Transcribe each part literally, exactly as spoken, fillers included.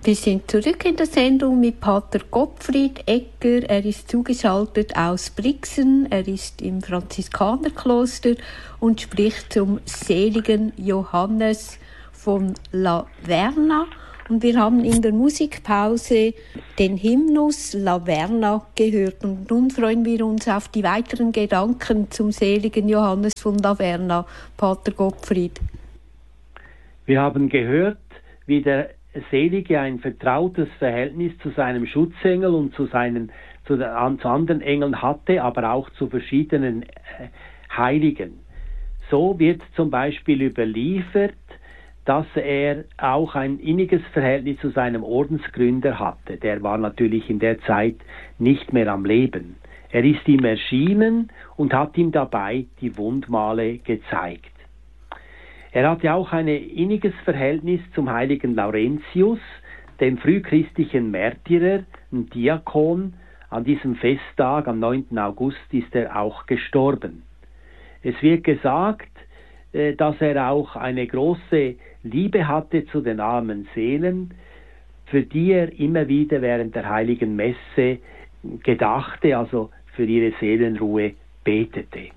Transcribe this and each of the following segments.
Wir sind zurück in der Sendung mit Pater Gottfried Egger. Er ist zugeschaltet aus Brixen. Er ist im Franziskanerkloster und spricht zum seligen Johannes von Laverna. Und wir haben in der Musikpause den Hymnus Laverna gehört. Und nun freuen wir uns auf die weiteren Gedanken zum seligen Johannes von Laverna, Pater Gottfried. Wir haben gehört, wie der Selige ein vertrautes Verhältnis zu seinem Schutzengel und zu seinen zu, den, zu anderen Engeln hatte, aber auch zu verschiedenen äh, Heiligen. So wird zum Beispiel überliefert, dass er auch ein inniges Verhältnis zu seinem Ordensgründer hatte. Der war natürlich in der Zeit nicht mehr am Leben. Er ist ihm erschienen und hat ihm dabei die Wundmale gezeigt. Er hatte auch ein inniges Verhältnis zum heiligen Laurentius, dem frühchristlichen Märtyrer, ein Diakon. An diesem Festtag, am neunten August, ist er auch gestorben. Es wird gesagt, dass er auch eine große Liebe hatte zu den armen Seelen, für die er immer wieder während der heiligen Messe gedachte, also für ihre Seelenruhe betete.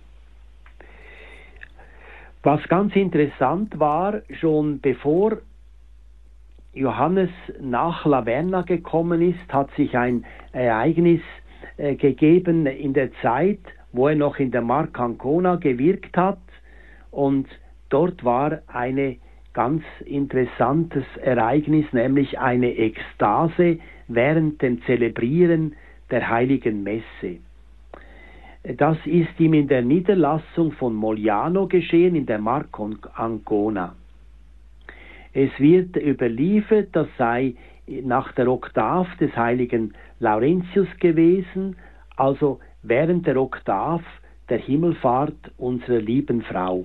Was ganz interessant war, schon bevor Johannes nach Laverna gekommen ist, hat sich ein Ereignis äh, gegeben in der Zeit, wo er noch in der Mark Ancona gewirkt hat, und dort war ein ganz interessantes Ereignis, nämlich eine Ekstase während dem Zelebrieren der heiligen Messe. Das ist ihm in der Niederlassung von Mogliano geschehen, in der Mark Ancona. Es wird überliefert, das sei nach der Oktav des heiligen Laurentius gewesen, also während der Oktav der Himmelfahrt unserer lieben Frau.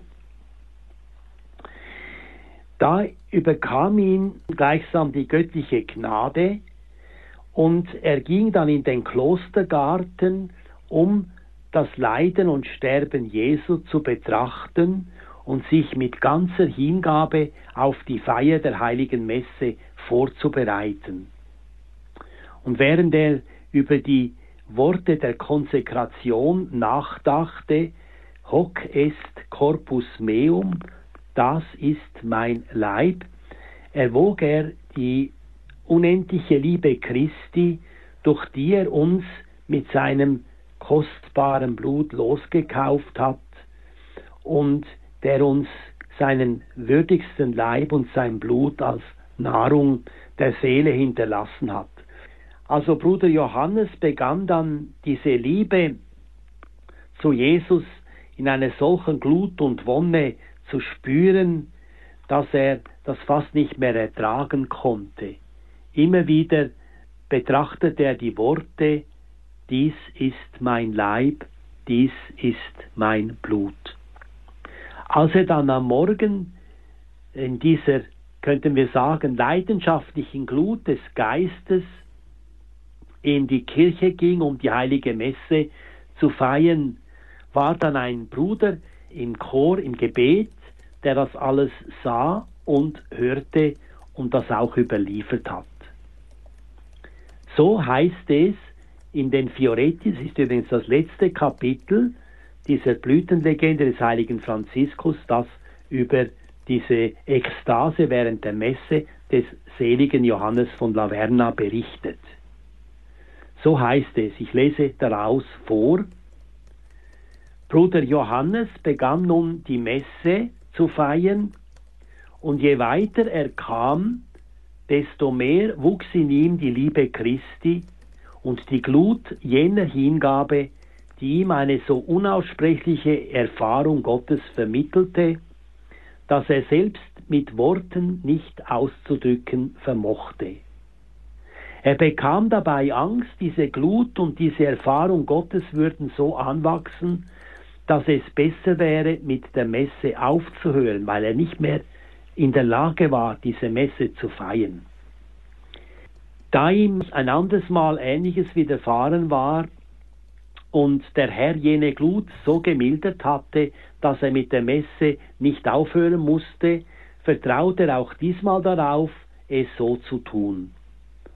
Da überkam ihn gleichsam die göttliche Gnade und er ging dann in den Klostergarten, um das Leiden und Sterben Jesu zu betrachten und sich mit ganzer Hingabe auf die Feier der heiligen Messe vorzubereiten. Und während er über die Worte der Konsekration nachdachte, hoc est corpus meum, das ist mein Leib, erwog er die unendliche Liebe Christi, durch die er uns mit seinem kostbaren Blut losgekauft hat und der uns seinen würdigsten Leib und sein Blut als Nahrung der Seele hinterlassen hat. Also Bruder Johannes begann dann diese Liebe zu Jesus in einer solchen Glut und Wonne zu spüren, dass er das fast nicht mehr ertragen konnte. Immer wieder betrachtete er die Worte: dies ist mein Leib, dies ist mein Blut. Als er dann am Morgen in dieser, könnten wir sagen, leidenschaftlichen Glut des Geistes in die Kirche ging, um die heilige Messe zu feiern, war dann ein Bruder im Chor, im Gebet, der das alles sah und hörte und das auch überliefert hat. So heißt es in den Fioretti, das ist übrigens das letzte Kapitel dieser Blütenlegende des heiligen Franziskus, das über diese Ekstase während der Messe des seligen Johannes von Laverna berichtet. So heißt es, ich lese daraus vor: Bruder Johannes begann nun die Messe zu feiern, und je weiter er kam, desto mehr wuchs in ihm die Liebe Christi und die Glut jener Hingabe, die ihm eine so unaussprechliche Erfahrung Gottes vermittelte, dass er selbst mit Worten nicht auszudrücken vermochte. Er bekam dabei Angst, diese Glut und diese Erfahrung Gottes würden so anwachsen, dass es besser wäre, mit der Messe aufzuhören, weil er nicht mehr in der Lage war, diese Messe zu feiern. Da ihm ein anderes Mal Ähnliches widerfahren war und der Herr jene Glut so gemildert hatte, dass er mit der Messe nicht aufhören musste, vertraute er auch diesmal darauf, es so zu tun.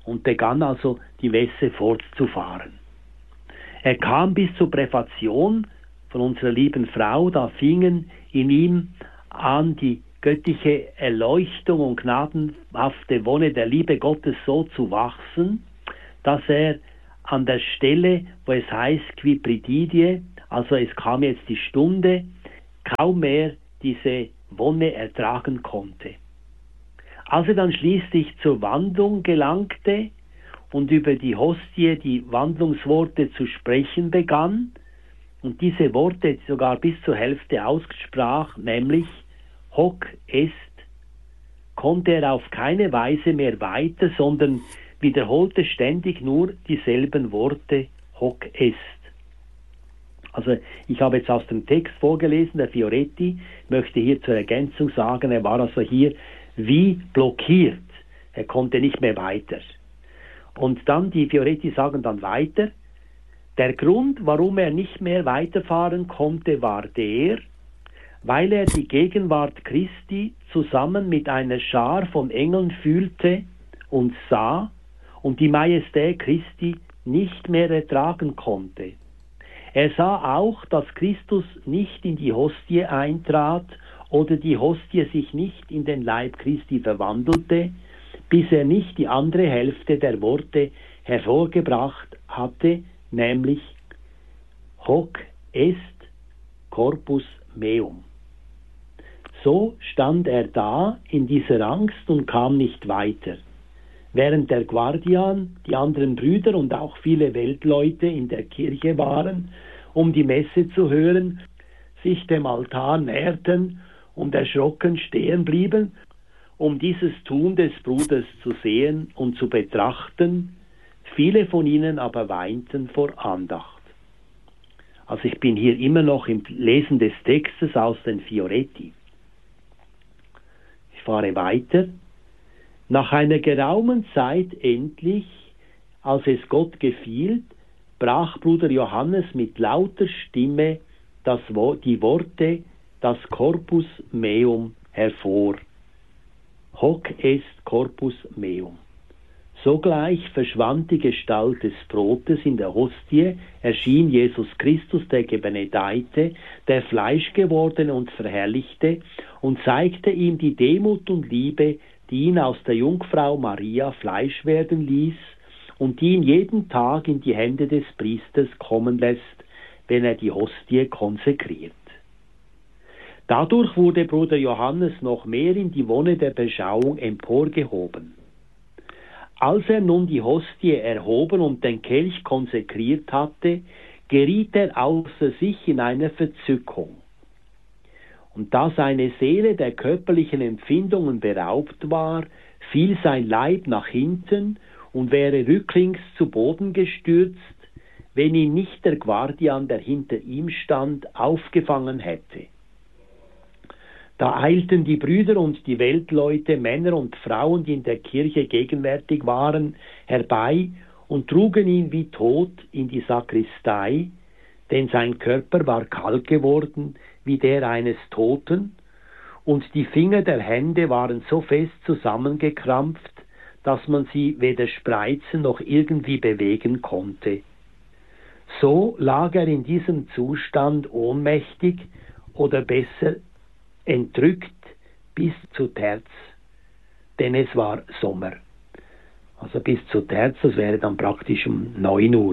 und begann also die Messe fortzufahren. Er kam bis zur Präfation von unserer lieben Frau, da fingen in ihm an, die göttliche Erleuchtung und gnadenhafte Wonne der Liebe Gottes so zu wachsen, dass er an der Stelle, wo es heißt, qui prididie, also es kam jetzt die Stunde, kaum mehr diese Wonne ertragen konnte. Als er dann schließlich zur Wandlung gelangte und über die Hostie die Wandlungsworte zu sprechen begann und diese Worte sogar bis zur Hälfte aussprach, nämlich Hoc est, konnte er auf keine Weise mehr weiter, sondern wiederholte ständig nur dieselben Worte Hoc est. Also ich habe jetzt aus dem Text vorgelesen, der Fioretti möchte hier zur Ergänzung sagen, er war also hier wie blockiert. Er konnte nicht mehr weiter. Und dann, die Fioretti sagen dann weiter, der Grund, warum er nicht mehr weiterfahren konnte, war der, weil er die Gegenwart Christi zusammen mit einer Schar von Engeln fühlte und sah und die Majestät Christi nicht mehr ertragen konnte. Er sah auch, dass Christus nicht in die Hostie eintrat oder die Hostie sich nicht in den Leib Christi verwandelte, bis er nicht die andere Hälfte der Worte hervorgebracht hatte, nämlich Hoc est corpus meum. So stand er da in dieser Angst und kam nicht weiter, während der Guardian, die anderen Brüder und auch viele Weltleute in der Kirche waren, um die Messe zu hören, sich dem Altar näherten und erschrocken stehen blieben, um dieses Tun des Bruders zu sehen und zu betrachten. Viele von ihnen aber weinten vor Andacht. Also ich bin hier immer noch im Lesen des Textes aus den Fioretti. Ich fahre weiter. Nach einer geraumen Zeit endlich, als es Gott gefiel, brach Bruder Johannes mit lauter Stimme das, die Worte, das Corpus meum hervor. Hoc est corpus meum. Sogleich verschwand die Gestalt des Brotes in der Hostie, erschien Jesus Christus, der Gebenedeite, der Fleisch gewordene und verherrlichte, und zeigte ihm die Demut und Liebe, die ihn aus der Jungfrau Maria Fleisch werden ließ und die ihn jeden Tag in die Hände des Priesters kommen lässt, wenn er die Hostie konsekriert. Dadurch wurde Bruder Johannes noch mehr in die Wonne der Beschauung emporgehoben. Als er nun die Hostie erhoben und den Kelch konsekriert hatte, geriet er außer sich in eine Verzückung. Und da seine Seele der körperlichen Empfindungen beraubt war, fiel sein Leib nach hinten und wäre rücklings zu Boden gestürzt, wenn ihn nicht der Guardian, der hinter ihm stand, aufgefangen hätte. Da eilten die Brüder und die Weltleute, Männer und Frauen, die in der Kirche gegenwärtig waren, herbei und trugen ihn wie tot in die Sakristei, denn sein Körper war kalt geworden wie der eines Toten, und die Finger der Hände waren so fest zusammengekrampft, dass man sie weder spreizen noch irgendwie bewegen konnte. So lag er in diesem Zustand ohnmächtig oder besser entrückt bis zu Terz, denn es war Sommer. Also bis zu Terz, das wäre dann praktisch um neun Uhr.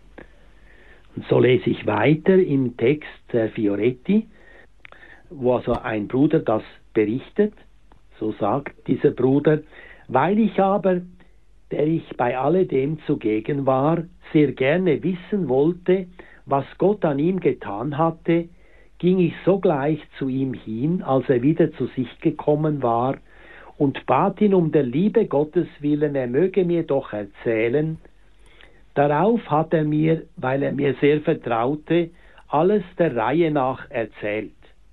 Und so lese ich weiter im Text der Fioretti, wo also ein Bruder das berichtet. So sagt dieser Bruder: Weil ich aber, der ich bei alledem zugegen war, sehr gerne wissen wollte, was Gott an ihm getan hatte, ging ich sogleich zu ihm hin, als er wieder zu sich gekommen war, und bat ihn um der Liebe Gottes willen, er möge mir doch erzählen. Darauf hat er mir, weil er mir sehr vertraute, alles der Reihe nach erzählt.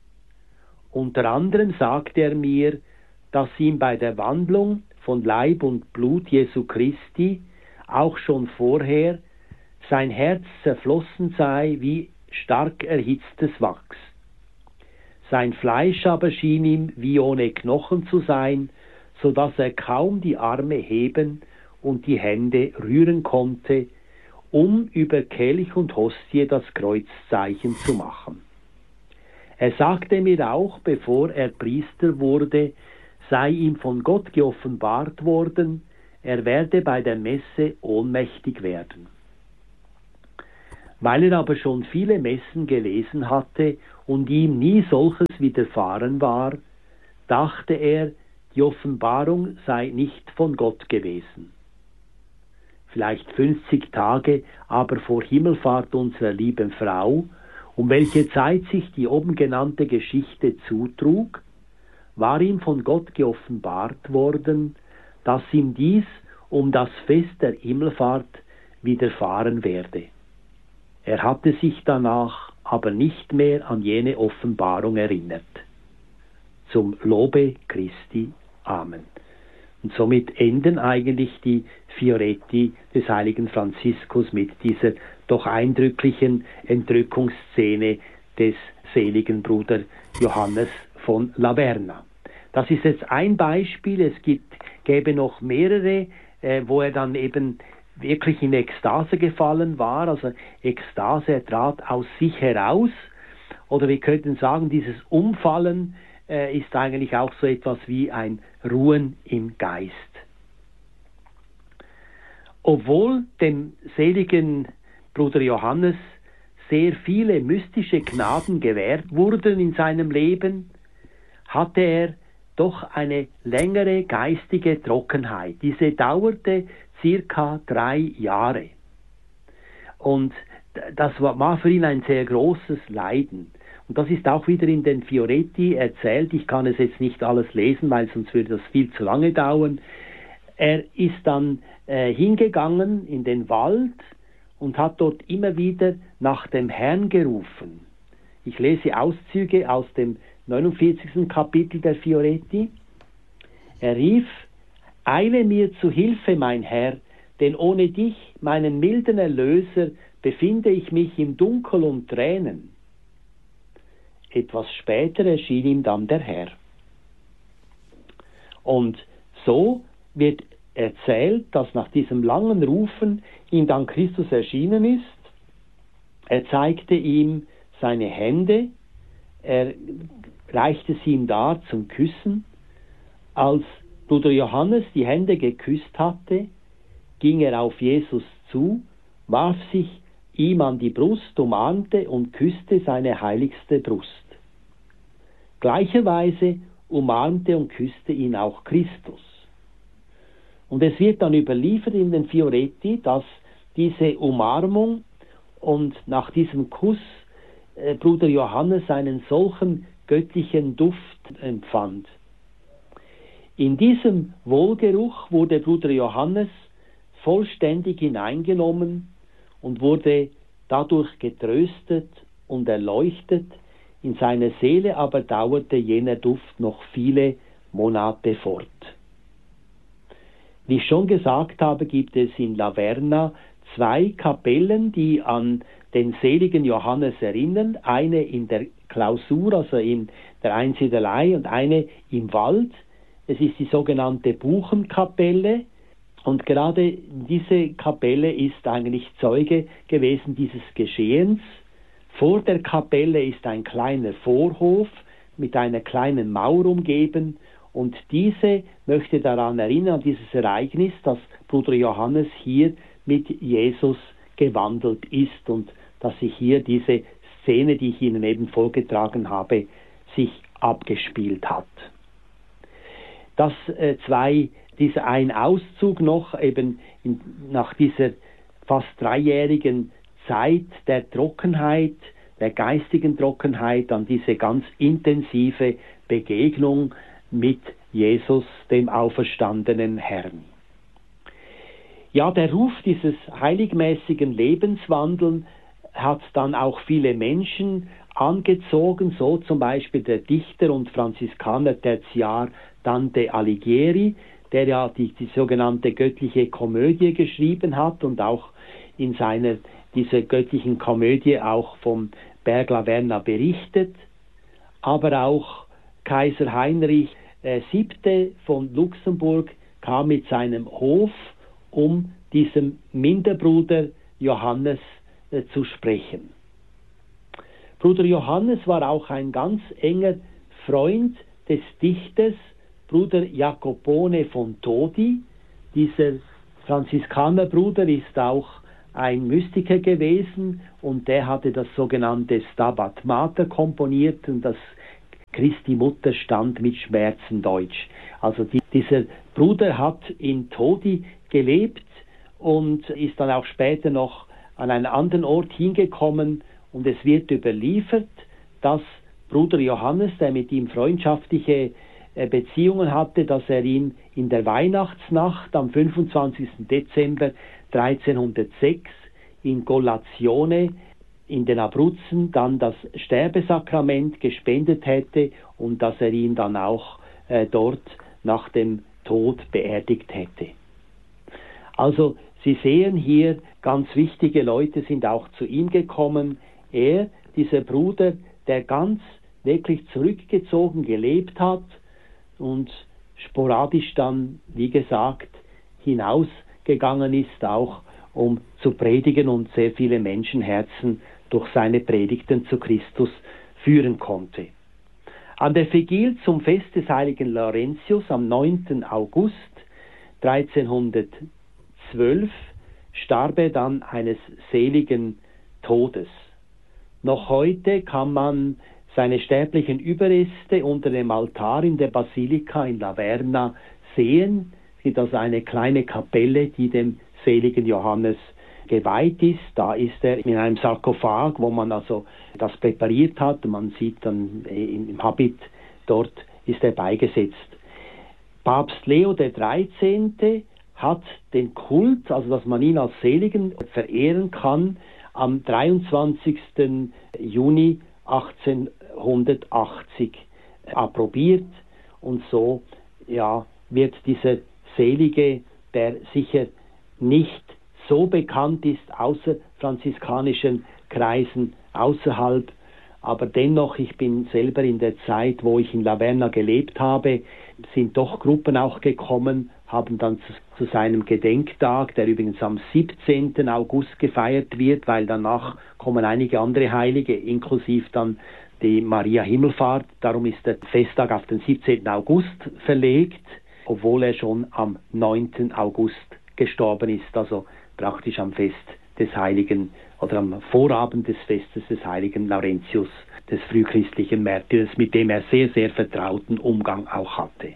Unter anderem sagte er mir, dass ihm bei der Wandlung von Leib und Blut Jesu Christi auch schon vorher sein Herz zerflossen sei wie stark erhitztes Wachs. Sein Fleisch aber schien ihm wie ohne Knochen zu sein, so dass er kaum die Arme heben und die Hände rühren konnte, um über Kelch und Hostie das Kreuzzeichen zu machen. Er sagte mir auch, bevor er Priester wurde, sei ihm von Gott geoffenbart worden, er werde bei der Messe ohnmächtig werden. Weil er aber schon viele Messen gelesen hatte und ihm nie solches widerfahren war, dachte er, die Offenbarung sei nicht von Gott gewesen. Vielleicht fünfzig Tage aber vor Himmelfahrt unserer lieben Frau, um welche Zeit sich die oben genannte Geschichte zutrug, war ihm von Gott geoffenbart worden, dass ihm dies um das Fest der Himmelfahrt widerfahren werde. Er hatte sich danach aber nicht mehr an jene Offenbarung erinnert. Zum Lobe Christi. Amen. Und somit enden eigentlich die Fioretti des heiligen Franziskus mit dieser doch eindrücklichen Entrückungsszene des seligen Bruder Johannes von Laverna. Das ist jetzt ein Beispiel, es gibt, gäbe noch mehrere, äh, wo er dann eben wirklich in Ekstase gefallen war, also Ekstase, er trat aus sich heraus, oder wir könnten sagen, dieses Umfallen äh, ist eigentlich auch so etwas wie ein Ruhen im Geist. Obwohl dem seligen Bruder Johannes sehr viele mystische Gnaden gewährt wurden in seinem Leben, hatte er doch eine längere geistige Trockenheit. Diese dauerte circa drei Jahre. Und das war für ihn ein sehr großes Leiden. Und das ist auch wieder in den Fioretti erzählt. Ich kann es jetzt nicht alles lesen, weil sonst würde das viel zu lange dauern. Er ist dann äh, hingegangen in den Wald und hat dort immer wieder nach dem Herrn gerufen. Ich lese Auszüge aus dem neunundvierzigsten Kapitel der Fioretti. Er rief: Eile mir zu Hilfe, mein Herr, denn ohne dich, meinen milden Erlöser, befinde ich mich im Dunkel und Tränen. Etwas später erschien ihm dann der Herr. Und so wird erzählt, dass nach diesem langen Rufen ihm dann Christus erschienen ist. Er zeigte ihm seine Hände, er reichte sie ihm dar zum Küssen. Als Bruder Johannes die Hände geküsst hatte, ging er auf Jesus zu, warf sich ihm an die Brust, umarmte und küsste seine heiligste Brust. Gleicherweise umarmte und küsste ihn auch Christus. Und es wird dann überliefert in den Fioretti, dass diese Umarmung und nach diesem Kuss äh, Bruder Johannes einen solchen göttlichen Duft empfand. In diesem Wohlgeruch wurde Bruder Johannes vollständig hineingenommen und wurde dadurch getröstet und erleuchtet. In seiner Seele aber dauerte jener Duft noch viele Monate fort. Wie ich schon gesagt habe, gibt es in Laverna zwei Kapellen, die an den seligen Johannes erinnern. Eine in der Klausur, also in der Einsiedelei, und eine im Wald. Es ist die sogenannte Buchenkapelle. Und gerade diese Kapelle ist eigentlich Zeuge gewesen dieses Geschehens. Vor der Kapelle ist ein kleiner Vorhof mit einer kleinen Mauer umgeben, und diese möchte daran erinnern, an dieses Ereignis, dass Bruder Johannes hier mit Jesus gewandelt ist und dass sich hier diese Szene, die ich Ihnen eben vorgetragen habe, sich abgespielt hat. Das äh, zwei, dieser ein Auszug noch eben in, nach dieser fast dreijährigen Zeit der Trockenheit, der geistigen Trockenheit, an diese ganz intensive Begegnung mit Jesus, dem auferstandenen Herrn. Ja, der Ruf dieses heiligmäßigen Lebenswandeln hat dann auch viele Menschen angezogen, so zum Beispiel der Dichter und Franziskaner Tertiar Dante Alighieri, der ja die, die sogenannte göttliche Komödie geschrieben hat und auch in seiner, dieser göttlichen Komödie auch vom Berg Laverna berichtet, aber auch Kaiser Heinrich der Siebte von Luxemburg kam mit seinem Hof um diesem Minderbruder Johannes äh, zu sprechen. Bruder Johannes war auch ein ganz enger Freund des Dichters Bruder Jacopone von Todi. Dieser Franziskanerbruder ist auch ein Mystiker gewesen und der hatte das sogenannte Stabat Mater komponiert und das Christi Mutter stand mit Schmerzen deutsch. Also die, dieser Bruder hat in Todi gelebt und ist dann auch später noch an einen anderen Ort hingekommen und es wird überliefert, dass Bruder Johannes, der mit ihm freundschaftliche Beziehungen hatte, dass er ihn in der Weihnachtsnacht am fünfundzwanzigsten Dezember dreizehnhundertsechs in Gollazione in den Abruzzen dann das Sterbesakrament gespendet hätte und dass er ihn dann auch äh, dort nach dem Tod beerdigt hätte. Also Sie sehen hier, ganz wichtige Leute sind auch zu ihm gekommen. Er, dieser Bruder, der ganz wirklich zurückgezogen gelebt hat und sporadisch dann, wie gesagt, hinausgegangen ist, auch um zu predigen und sehr viele Menschenherzen durch seine Predigten zu Christus führen konnte. An der Vigil zum Fest des heiligen Laurentius am neunten August dreizehnhundertzwölf starb er dann eines seligen Todes. Noch heute kann man seine sterblichen Überreste unter dem Altar in der Basilika in Laverna sehen. Es gibt also eine kleine Kapelle, die dem seligen Johannes geweiht ist. Da ist er in einem Sarkophag, wo man also das präpariert hat. Man sieht dann im Habit, dort ist er beigesetzt. Papst Leo der dreizehnte hat den Kult, also dass man ihn als Seligen verehren kann, am dreiundzwanzigsten Juni achtzehnhundertachtzig approbiert und so ja, wird dieser Selige, der sicher nicht so bekannt ist außer franziskanischen Kreisen außerhalb, aber dennoch, ich bin selber in der Zeit, wo ich in Laverna gelebt habe, sind doch Gruppen auch gekommen, haben dann zu, zu seinem Gedenktag, der übrigens am siebzehnten August gefeiert wird, weil danach kommen einige andere Heilige, inklusive dann die Maria Himmelfahrt, darum ist der Festtag auf den siebzehnten August verlegt, obwohl er schon am neunten August gestorben ist, also praktisch am Fest des Heiligen oder am Vorabend des Festes des Heiligen Laurentius, des frühchristlichen Märtyrers, mit dem er sehr, sehr vertrauten Umgang auch hatte.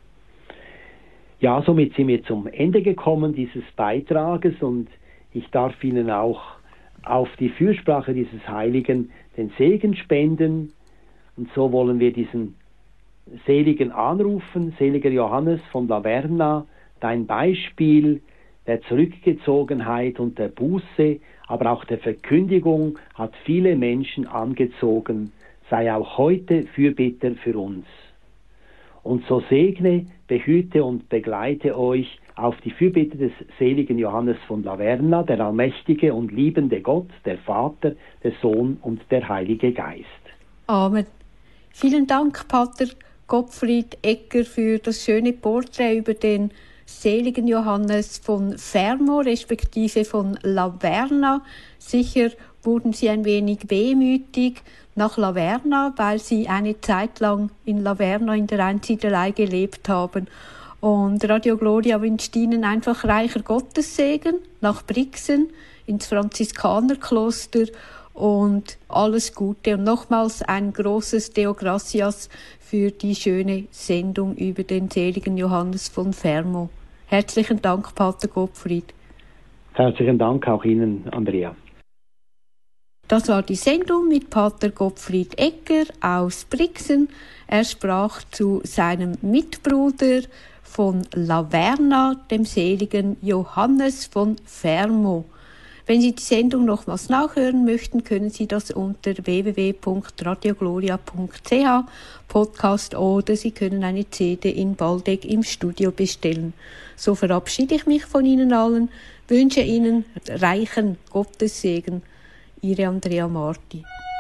Ja, somit sind wir zum Ende gekommen dieses Beitrages und ich darf Ihnen auch auf die Fürsprache dieses Heiligen den Segen spenden und so wollen wir diesen Seligen anrufen, seliger Johannes von Laverna, dein Beispiel der Zurückgezogenheit und der Buße, aber auch der Verkündigung hat viele Menschen angezogen, sei auch heute Fürbitter für uns. Und so segne, behüte und begleite euch auf die Fürbitte des seligen Johannes von Laverna, der allmächtige und liebende Gott, der Vater, der Sohn und der Heilige Geist. Amen. Vielen Dank, Pater Gottfried Egger, für das schöne Porträt über den seligen Johannes von Fermo, respektive von Laverna. Sicher wurden Sie ein wenig wehmütig nach Laverna, weil Sie eine Zeit lang in Laverna in der Einsiedelei gelebt haben. Und Radio Gloria wünscht Ihnen einfach reicher Gottessegen nach Brixen, ins Franziskanerkloster und alles Gute. Und nochmals ein großes Deo Gracias für die schöne Sendung über den seligen Johannes von Fermo. Herzlichen Dank, Pater Gottfried. Herzlichen Dank auch Ihnen, Andrea. Das war die Sendung mit Pater Gottfried Egger aus Brixen. Er sprach zu seinem Mitbruder von Laverna, dem seligen Johannes von Fermo. Wenn Sie die Sendung nochmals nachhören möchten, können Sie das unter w w w punkt radiogloria punkt c h Podcast oder Sie können eine C D in Waldeck im Studio bestellen. So verabschiede ich mich von Ihnen allen, wünsche Ihnen reichen Gottessegen. Ihre Andrea Marti.